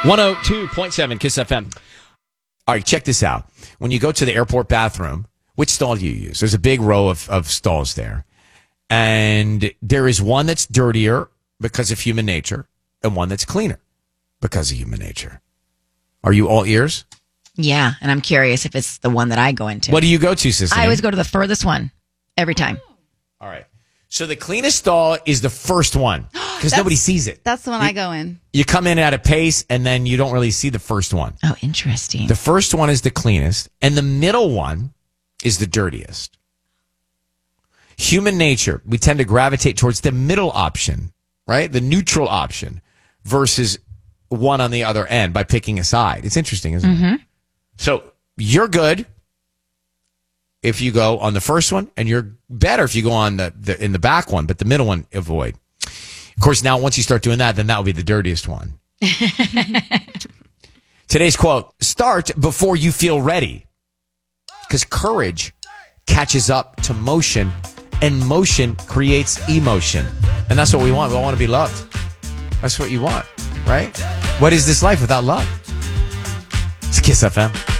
102.7 Kiss FM. All right, check this out. When you go to the airport bathroom, which stall do you use? There's a big row of stalls there. And there is one that's dirtier because of human nature and one that's cleaner because of human nature. Are you all ears? Yeah, and I'm curious if it's the one that I go into. What do you go to, Sister? I always go to the furthest one every time. All right. So the cleanest stall is the first one because nobody sees it. That's the one I go in. You come in at a pace and then you don't really see the first one. Oh, interesting. The first one is the cleanest and the middle one is the dirtiest. Human nature, we tend to gravitate towards the middle option, right? The neutral option versus one on the other end by picking a side. It's interesting, isn't it? So you're good if you go on the first one, and you're better if you go on in the back one, but the middle one, avoid. Of course, now once you start doing that, then that will be the dirtiest one. Today's quote, start before you feel ready. Because courage catches up to motion, and motion creates emotion. And that's what we want. We all want to be loved. That's what you want, right? What is this life without love? It's Kiss FM.